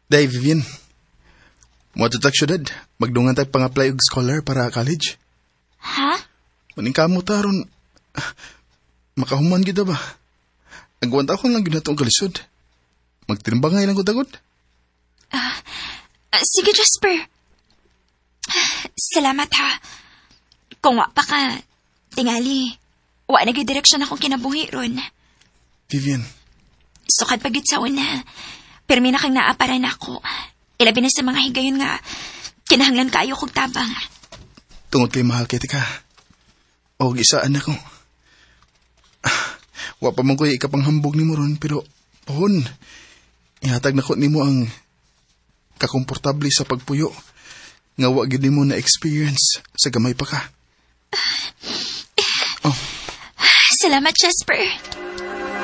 Day, Vivian. Mo tutag syudad. Magdungan tayo pang-apply og scholar para college. Ha? Maning kamo taron. Makahuman kita ba? Nagwanta ko lang ginatong kalisod. Magtirimbangay lang ko tagod. Sige, Jasper. Salamat ha. Kung wa pa ka, tingali, wa nag-direksyon akong kinabuhi ron. Vivian. Sukad pagit sa una, pirmi na kang naaparan ako. Ilabi na sa mga higayon nga, kinahanglan kayo kong tabang. Tungod kay mahal kiti ka. O gisaan ako. Wa pa man ko ikapanghambog ni mo ron, pero pohon. Ihatag na ko ni mo ang kakomportable sa pagpuyo. Nga wa gid nimo na experience sa gamay pa ka. Salamat, Jasper.